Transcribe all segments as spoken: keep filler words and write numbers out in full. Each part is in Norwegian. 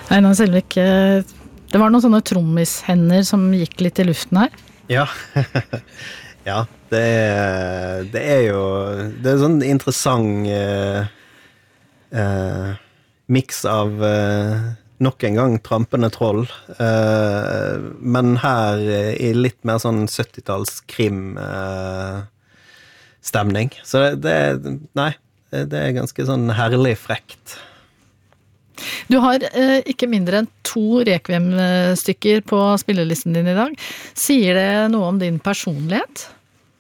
Einar Selvik, det var noen sånne trommishender som gikk litt i luften her. Ja, ja det, er, det er jo det er sånn interessant eh, eh, mix av eh, nok en gang trampende troll, eh, men her i litt mer sånn syttitalls krim eh, stemning. Så det, det, nei, det er ganske sånn herlig frekt. Du har eh, ikke mindre enn to Requiem-stykker på spillelisten din i dag. Sier det noe om din personlighet?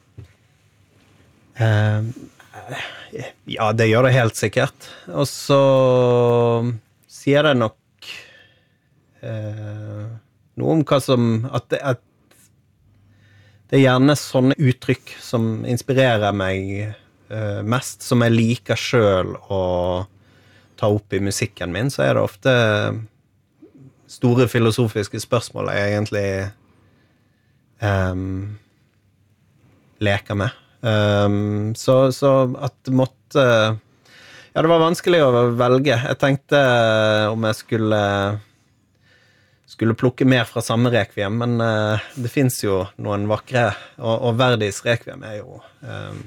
Uh, ja, det gjør det helt sikkert. Og så sier det nok uh, noe om hva som at det, at det er gjerne sånne uttrykk som inspirerer meg uh, mest, som jeg liker selv å ta opp i musikken min. Så er det ofte store filosofiske spørsmål jeg egentlig um, leker med. Um, så, så at det måtte ja, det var vanskelig å velge. Jeg tenkte om jeg skulle skulle plukke mer fra samme Requiem, men uh, det finnes jo noen vakre, og, og Verdis Requiem er jo um,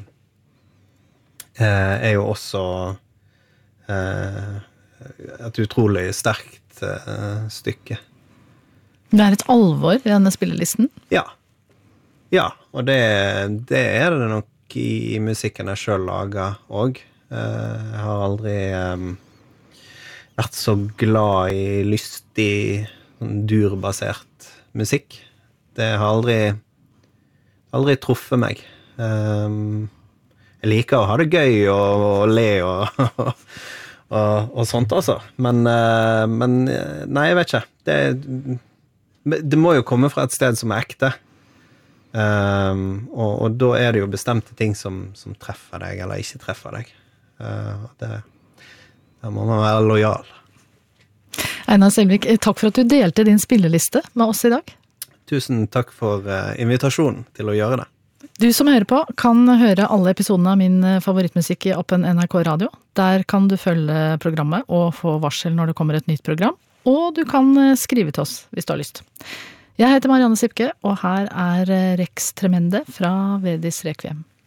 er jo også uh, et utrolig sterkt uh, stykke. Det er et alvor i denne spillelisten? Ja. Ja, og det, det er det nok i musikken jeg selv lager også. Jeg har aldri um, vært så glad i lystig, durbasert musikk. Det har aldri, aldri truffet meg. Um, jeg liker å ha det gøy og, og le og, og, og sånt også. Men, uh, men nei, jeg vet ikke. Det, det må jo komme fra et sted som er ekte. Um, og, og da er det jo bestemte ting som, som treffer deg eller ikke treffer deg. Uh, det, da må man være lojal. Einar Selvik, takk for at du delte din spilleliste med oss i dag. Tusen takk for uh, invitasjonen til å gjøre det. Du som hører på kan høre alle episodene av min favorittmusikk i appen N R K Radio. Der kan du følge programmet og få varsel når det kommer et nytt program. Og du kan skrive til oss hvis du har lyst. Jeg heter Marianne Sipke, og her er Rex Tremende fra Verdis Requiem.